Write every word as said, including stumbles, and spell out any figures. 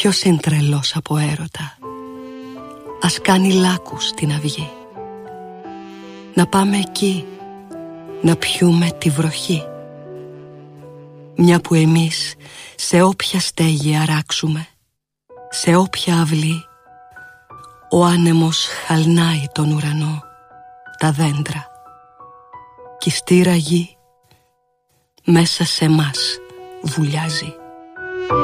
Ποιος είναι τρελός από έρωτα? Ας κάνει λάκους στην αυγή. Να πάμε εκεί, να πιούμε τη βροχή. Μια που εμείς σε όποια στέγη αράξουμε, σε όποια αυλή, ο άνεμος χαλνάει τον ουρανό, τα δέντρα, κι η στήρα γη μέσα σε μας βουλιάζει.